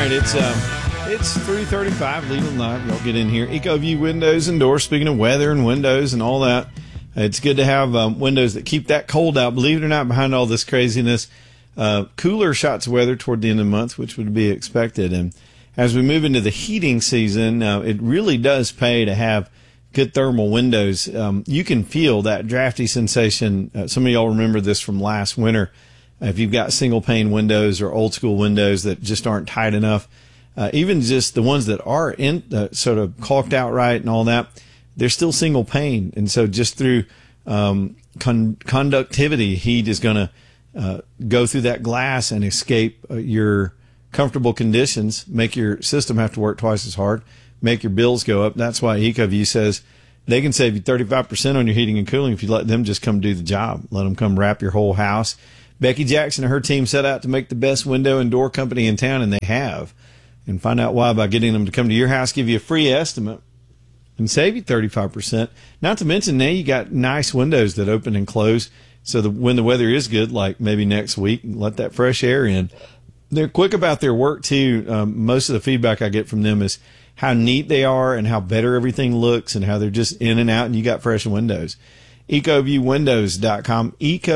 right, it's 3:35, Leland Live. Y'all get in here. EcoView windows and doors. Speaking of weather and windows and all that, it's good to have windows that keep that cold out. Believe it or not, behind all this craziness, cooler shots of weather toward the end of the month, which would be expected. And as we move into the heating season, it really does pay to have good thermal windows. You can feel that drafty sensation. Some of y'all remember this from last winter. If you've got single pane windows or old school windows that just aren't tight enough, even just the ones that are in sort of caulked out right and all that, they're still single pane. And so just through conductivity, heat is going to go through that glass and escape your comfortable conditions, make your system have to work twice as hard, make your bills go up. That's why EcoView says they can save you 35% on your heating and cooling if you let them just come do the job. Let them come wrap your whole house. Becky Jackson and her team set out to make the best window and door company in town, and they have. And find out why by getting them to come to your house, give you a free estimate, and save you 35%. Not to mention, now you got nice windows that open and close, so that when the weather is good, like maybe next week, let that fresh air in. They're quick about their work, too. Most of the feedback I get from them is how neat they are and how better everything looks and how they're just in and out, and you got fresh windows. EcoViewWindows.com.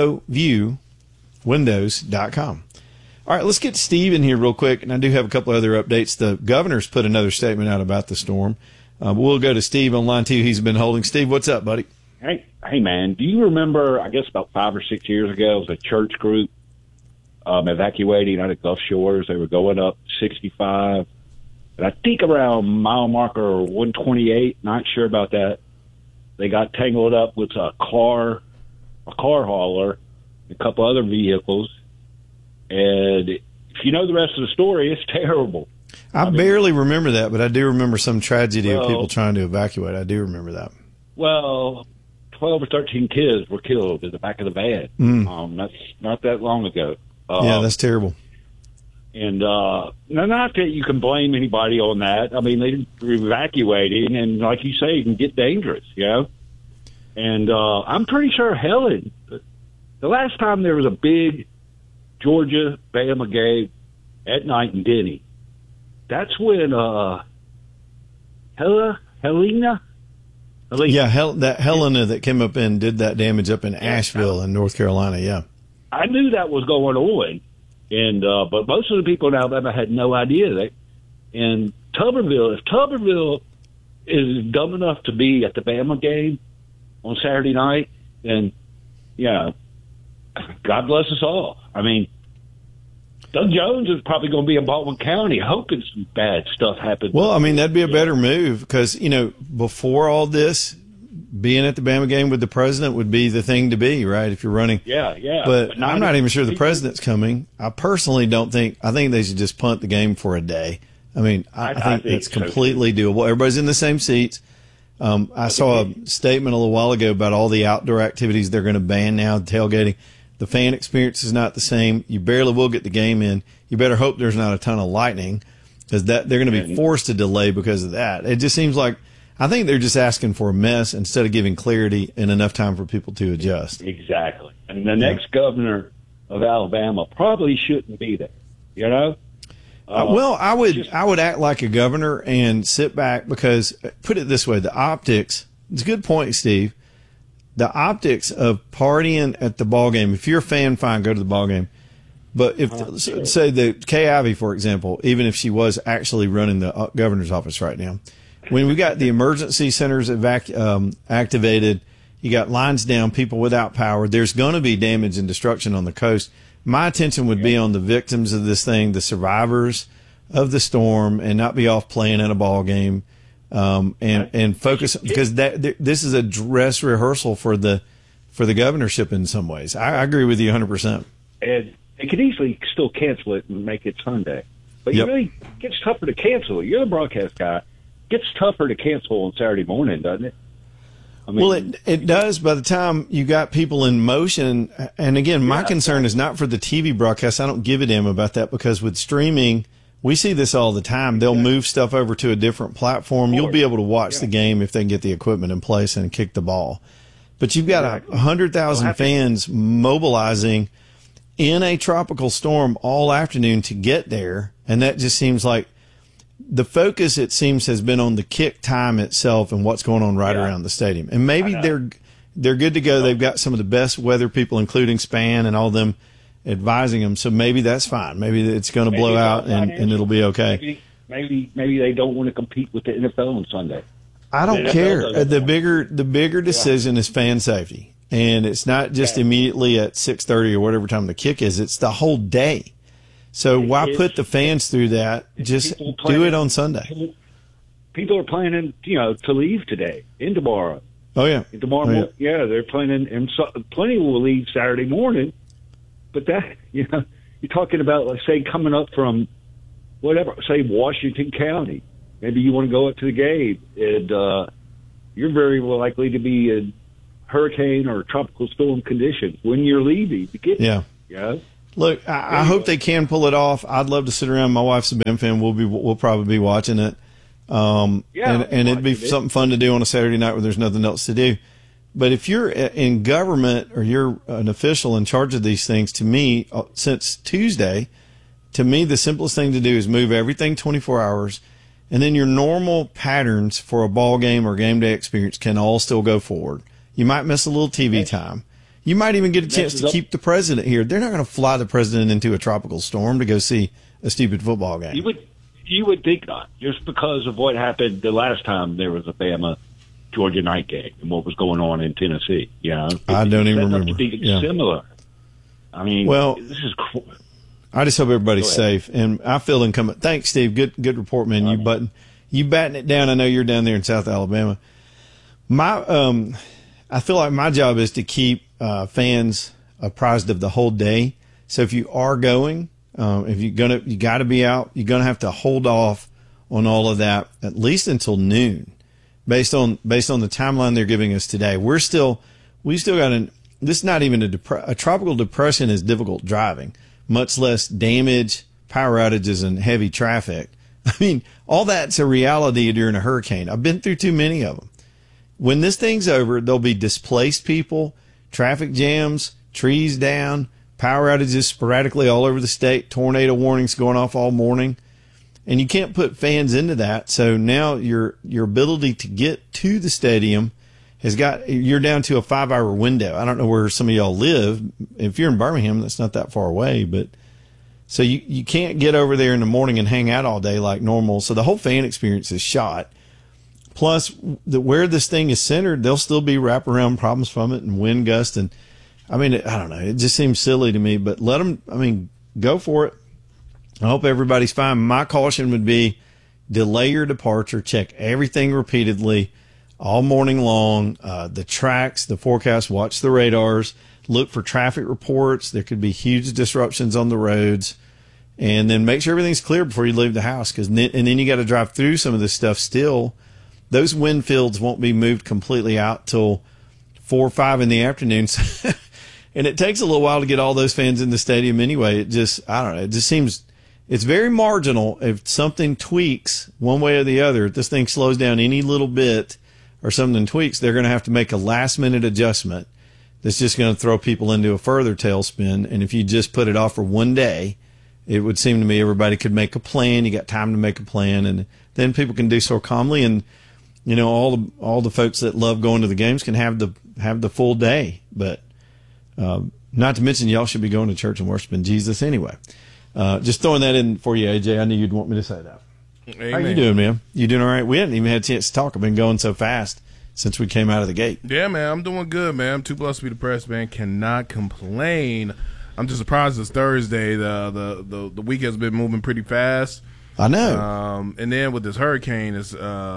EcoViewWindows.com. All right, let's get Steve in here real quick, and I do have a couple other updates. The governor's put another statement out about the storm. We'll go to Steve on line 2. He's been holding. Steve, what's up, buddy? Hey, man, do you remember, I guess about 5 or 6 years ago, it was a church group evacuating out of Gulf Shores. They were going up 65, and I think around mile marker 128, not sure about that. They got tangled up with a car hauler, a couple other vehicles, and if you know the rest of the story, it's terrible. I barely remember that, but I do remember some tragedy of people trying to evacuate. I do remember that. Well, 12 or 13 kids were killed in the back of the van. That's not that long ago. Yeah, that's terrible. And not that you can blame anybody on that. I mean, they were evacuating, and like you say, it can get dangerous, you know? And I'm pretty sure Helen, the last time there was a big Georgia-Bama game at night in Denny, that's when Helena? Yeah, that Helena that came up and did that damage up in Asheville in North Carolina, yeah. I knew that was going on, and but most of the people in Alabama had no idea that. And Tuberville, if Tuberville is dumb enough to be at the Bama game on Saturday night, then, yeah, God bless us all. I mean, Doug Jones is probably going to be in Baldwin County hoping some bad stuff happens. Well, I mean, that'd be a better move because, you know, before all this, being at the Bama game with the president would be the thing to be, right, if you're running. Yeah. But I'm not even sure the president's coming. I personally don't think – I think they should just punt the game for a day. I mean, I think that's completely doable. Everybody's in the same seats. I saw a statement a little while ago about all the outdoor activities they're going to ban now, tailgating. The fan experience is not the same. You barely will get the game in. You better hope there's not a ton of lightning because they're going to be forced to delay because of that. It just seems like I think they're just asking for a mess instead of giving clarity and enough time for people to adjust. Exactly. And the next governor of Alabama probably shouldn't be there, you know? Well, I would act like a governor and sit back because, put it this way, the optics, it's a good point, Steve. The optics of partying at the ball game. If you're a fan, fine, go to the ball game. But if, say, the Kay Ivey, for example, even if she was actually running the governor's office right now, when we got the emergency centers activated, you got lines down, people without power, there's going to be damage and destruction on the coast. My attention would be on the victims of this thing, the survivors of the storm, and not be off playing in a ball game. And focus because this is a dress rehearsal for the governorship in some ways. I agree with you 100%. And it could easily still cancel it and make it Sunday, but it really gets tougher to cancel. You're the broadcast guy. It gets tougher to cancel on Saturday morning, doesn't it? I mean, well, it does by the time you got people in motion. And again, my concern is not for the TV broadcast. I don't give a damn about that because with streaming, we see this all the time. They'll move stuff over to a different platform. You'll be able to watch the game if they can get the equipment in place and kick the ball. But you've got 100,000 fans mobilizing in a tropical storm all afternoon to get there. And that just seems like the focus, it seems, has been on the kick time itself and what's going on right around the stadium. And maybe they're good to go. They've got some of the best weather people, including Span and all them, advising them. So maybe that's fine. Maybe it's going to blow out and it'll be okay. Maybe they don't want to compete with the NFL on Sunday. I don't care. The bigger decision is fan safety. And it's not just immediately at 6:30 or whatever time the kick is. It's the whole day. So why put the fans through that? Just do it on Sunday. People are planning, to leave today and tomorrow. Oh, yeah. And tomorrow, they're planning, and plenty will leave Saturday morning. But that, you're talking about, let's say, coming up from whatever, say Washington County. Maybe you want to go up to the game, and you're very likely to be in hurricane or tropical storm conditions when you're leaving to get there. Yeah. Look, I hope they can pull it off. I'd love to sit around. My wife's a Ben fan. We'll probably be watching it. And it'd be something fun to do on a Saturday night where there's nothing else to do. But if you're in government or you're an official in charge of these things, to me, since Tuesday, to me, the simplest thing to do is move everything 24 hours. And then your normal patterns for a ball game or game day experience can all still go forward. You might miss a little TV time. You might even get a chance to keep the president here. They're not going to fly the president into a tropical storm to go see a stupid football game. You would think not, just because of what happened the last time there was a Bama-Georgia night game and what was going on in Tennessee. I don't even remember. Similar. I mean, this is. I just hope everybody's safe, and I feel incumbent. Thanks, Steve. Good report, man. You batting it down. I know you're down there in South Alabama. I feel like my job is to keep fans apprised of the whole day. So if you are going, if you got to be out, you're gonna have to hold off on all of that at least until noon, based on the timeline they're giving us today. We still got this is not even a tropical depression is difficult driving, much less damage, power outages, and heavy traffic. I mean, all that's a reality during a hurricane. I've been through too many of them. When this thing's over, there'll be displaced people, traffic jams, trees down, power outages sporadically all over the state, tornado warnings going off all morning. And you can't put fans into that. So now your ability to get to the stadium you're down to a 5-hour window. I don't know where some of y'all live. If you're in Birmingham, that's not that far away, but so you can't get over there in the morning and hang out all day like normal. So the whole fan experience is shot. Plus, where this thing is centered, there'll still be wraparound problems from it and wind gust. And I mean, I don't know. It just seems silly to me, but let them, go for it. I hope everybody's fine. My caution would be delay your departure, check everything repeatedly all morning long. The tracks, the forecast, watch the radars, look for traffic reports. There could be huge disruptions on the roads. And then make sure everything's clear before you leave the house. And then you got to drive through some of this stuff still. Those wind fields won't be moved completely out till 4 or 5 in the afternoon. And it takes a little while to get all those fans in the stadium anyway. I don't know. It just seems it's very marginal. If something tweaks one way or the other, if this thing slows down any little bit or something tweaks, they're going to have to make a last minute adjustment that's just going to throw people into a further tailspin. And if you just put it off for one day, it would seem to me everybody could make a plan. You got time to make a plan, and then people can do so calmly. And all the folks that love going to the games can have the full day. But not to mention, y'all should be going to church and worshiping Jesus anyway. Just throwing that in for you, AJ. I knew you'd want me to say that. Amen. How you doing, man? You doing all right? We hadn't even had a chance to talk. I've been going so fast since we came out of the gate. Yeah, man. I'm doing good, man. I'm too blessed to be depressed, man. Cannot complain. I'm just surprised it's Thursday. The week has been moving pretty fast. I know. And then with this hurricane, it's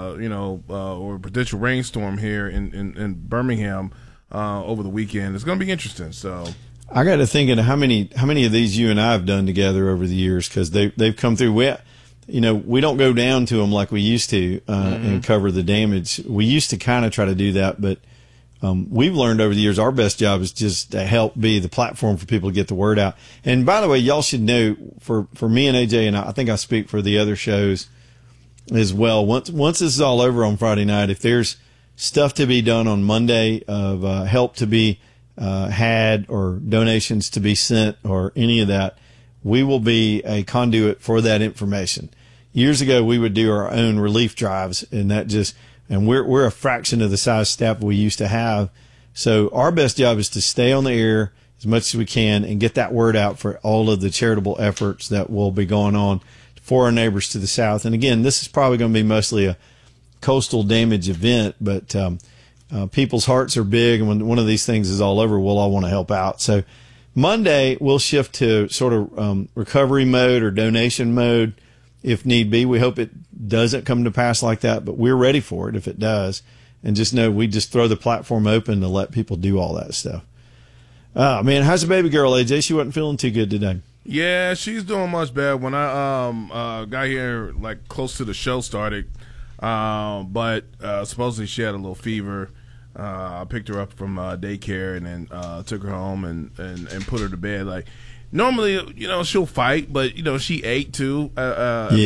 or potential rainstorm here in Birmingham over the weekend. It's going to be interesting. So I got to thinking how many of these you and I have done together over the years, because they've come through. We don't go down to them like we used to and cover the damage. We used to kind of try to do that, but we've learned over the years our best job is just to help be the platform for people to get the word out. And by the way, y'all should know, for me and AJ, and I think I speak for the other shows as well, once this is all over on Friday night, if there's stuff to be done on Monday of help to be had or donations to be sent or any of that, we will be a conduit for that information. Years ago, we would do our own relief drives, and we're a fraction of the size staff we used to have. So our best job is to stay on the air as much as we can and get that word out for all of the charitable efforts that will be going on for our neighbors to the south. And again, this is probably going to be mostly a coastal damage event, but people's hearts are big, and when one of these things is all over, we'll all want to help out. So Monday, we'll shift to sort of recovery mode or donation mode if need be. We hope it doesn't come to pass like that, but we're ready for it if it does. And just know we just throw the platform open to let people do all that stuff. Oh, man, how's the baby girl, AJ? She wasn't feeling too good today. Yeah, she's doing much better. When I got here, like, close to the show started, but supposedly she had a little fever. I picked her up from daycare and then took her home and put her to bed. Like, normally, she'll fight, but, she ate too.